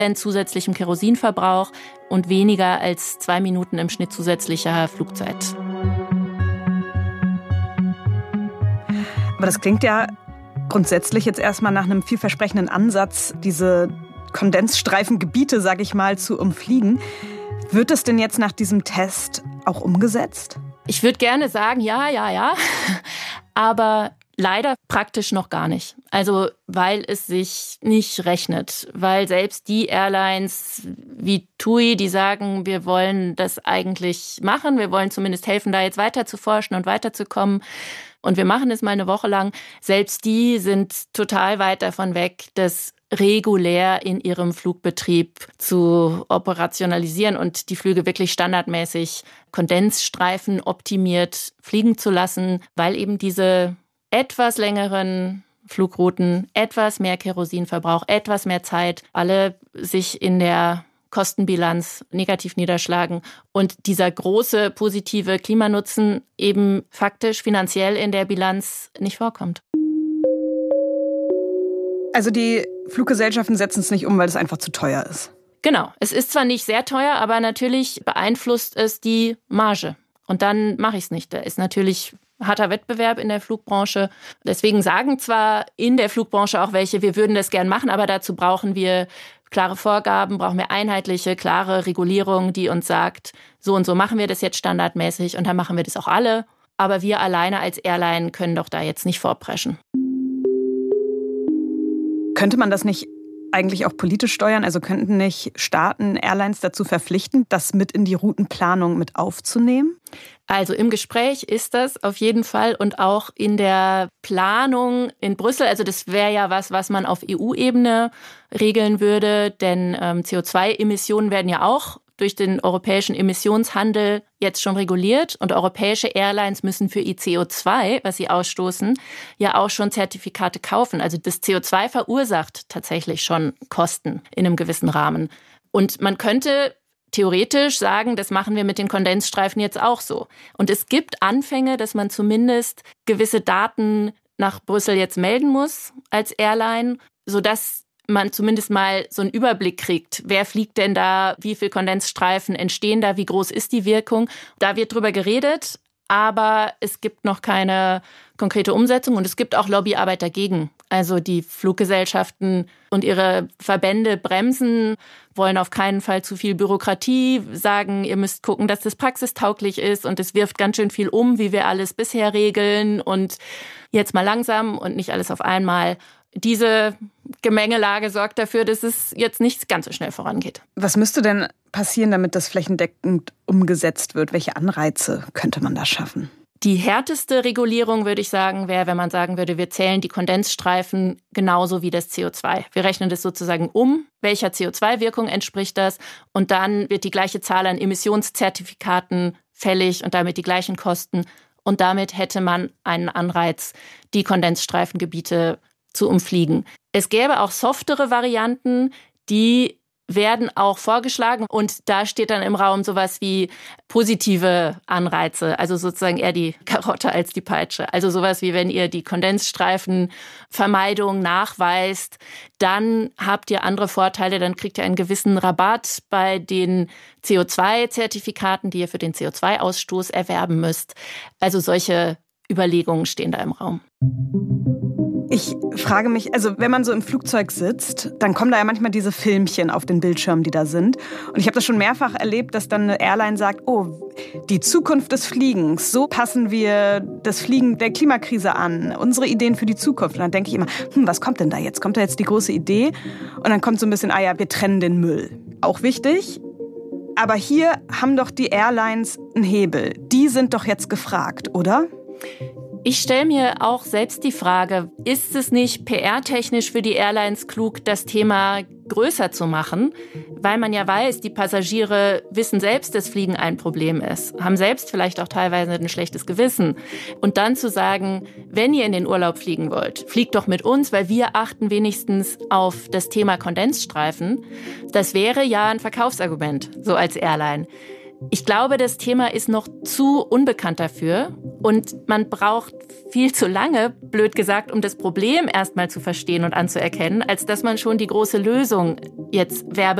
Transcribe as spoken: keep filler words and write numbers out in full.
in zusätzlichem Kerosinverbrauch und weniger als zwei Minuten im Schnitt zusätzlicher Flugzeit. Aber das klingt ja grundsätzlich jetzt erstmal nach einem vielversprechenden Ansatz, diese Kondensstreifengebiete, sage ich mal, zu umfliegen. Wird es denn jetzt nach diesem Test auch umgesetzt? Ich würde gerne sagen, ja, ja, ja, aber leider praktisch noch gar nicht. Also weil es sich nicht rechnet, weil selbst die Airlines wie T U I, die sagen, wir wollen das eigentlich machen, wir wollen zumindest helfen, da jetzt weiter zu forschen und weiterzukommen und wir machen es mal eine Woche lang, selbst die sind total weit davon weg, das regulär in ihrem Flugbetrieb zu operationalisieren und die Flüge wirklich standardmäßig Kondensstreifen optimiert fliegen zu lassen, weil eben diese etwas längeren Flugrouten, etwas mehr Kerosinverbrauch, etwas mehr Zeit, alle sich in der Kostenbilanz negativ niederschlagen und dieser große positive Klimanutzen eben faktisch finanziell in der Bilanz nicht vorkommt. Also die Fluggesellschaften setzen es nicht um, weil es einfach zu teuer ist. Genau. Es ist zwar nicht sehr teuer, aber natürlich beeinflusst es die Marge. Und dann mache ich es nicht. Da ist natürlich harter Wettbewerb in der Flugbranche. Deswegen sagen zwar in der Flugbranche auch welche, wir würden das gern machen, aber dazu brauchen wir klare Vorgaben, brauchen wir einheitliche, klare Regulierung, die uns sagt, so und so machen wir das jetzt standardmäßig und dann machen wir das auch alle. Aber wir alleine als Airline können doch da jetzt nicht vorpreschen. Könnte man das nicht eigentlich auch politisch steuern? Also könnten nicht Staaten Airlines dazu verpflichten, das mit in die Routenplanung mit aufzunehmen? Also im Gespräch ist das auf jeden Fall und auch in der Planung in Brüssel. Also das wäre ja was, was man auf E U-Ebene regeln würde, denn ähm, C O zwei Emissionen werden ja auch durch den europäischen Emissionshandel jetzt schon reguliert. Und europäische Airlines müssen für ihr C O zwei, was sie ausstoßen, ja auch schon Zertifikate kaufen. Also das C O zwei verursacht tatsächlich schon Kosten in einem gewissen Rahmen. Und man könnte theoretisch sagen, das machen wir mit den Kondensstreifen jetzt auch so. Und es gibt Anfänge, dass man zumindest gewisse Daten nach Brüssel jetzt melden muss als Airline, sodass man zumindest mal so einen Überblick kriegt. Wer fliegt denn da? Wie viele Kondensstreifen entstehen da? Wie groß ist die Wirkung? Da wird drüber geredet, aber es gibt noch keine konkrete Umsetzung und es gibt auch Lobbyarbeit dagegen. Also die Fluggesellschaften und ihre Verbände bremsen, wollen auf keinen Fall zu viel Bürokratie, sagen, ihr müsst gucken, dass das praxistauglich ist und es wirft ganz schön viel um, wie wir alles bisher regeln und jetzt mal langsam und nicht alles auf einmal. Diese Gemengelage sorgt dafür, dass es jetzt nicht ganz so schnell vorangeht. Was müsste denn passieren, damit das flächendeckend umgesetzt wird? Welche Anreize könnte man da schaffen? Die härteste Regulierung, würde ich sagen, wäre, wenn man sagen würde, wir zählen die Kondensstreifen genauso wie das C O zwei. Wir rechnen das sozusagen um, welcher C O zwei Wirkung entspricht das und dann wird die gleiche Zahl an Emissionszertifikaten fällig und damit die gleichen Kosten. Und damit hätte man einen Anreiz, die Kondensstreifengebiete zu umfliegen. Es gäbe auch softere Varianten, die werden auch vorgeschlagen und da steht dann im Raum sowas wie positive Anreize, also sozusagen eher die Karotte als die Peitsche. Also sowas wie, wenn ihr die Kondensstreifenvermeidung nachweist, dann habt ihr andere Vorteile, dann kriegt ihr einen gewissen Rabatt bei den C O zwei Zertifikaten, die ihr für den C O zwei Ausstoß erwerben müsst. Also solche Überlegungen stehen da im Raum. Ich frage mich, also wenn man so im Flugzeug sitzt, dann kommen da ja manchmal diese Filmchen auf den Bildschirmen, die da sind. Und ich habe das schon mehrfach erlebt, dass dann eine Airline sagt, oh, die Zukunft des Fliegens, so passen wir das Fliegen der Klimakrise an, unsere Ideen für die Zukunft. Und dann denke ich immer, hm, was kommt denn da jetzt? Kommt da jetzt die große Idee? Und dann kommt so ein bisschen, ah ja, wir trennen den Müll. Auch wichtig. Aber hier haben doch die Airlines einen Hebel. Die sind doch jetzt gefragt, oder? Ich stelle mir auch selbst die Frage, ist es nicht P R-technisch für die Airlines klug, das Thema größer zu machen? Weil man ja weiß, die Passagiere wissen selbst, dass Fliegen ein Problem ist, haben selbst vielleicht auch teilweise ein schlechtes Gewissen. Und dann zu sagen, wenn ihr in den Urlaub fliegen wollt, fliegt doch mit uns, weil wir achten wenigstens auf das Thema Kondensstreifen. Das wäre ja ein Verkaufsargument, so als Airline. Ich glaube, das Thema ist noch zu unbekannt dafür und man braucht viel zu lange, blöd gesagt, um das Problem erstmal zu verstehen und anzuerkennen, als dass man schon die große Lösung jetzt werbe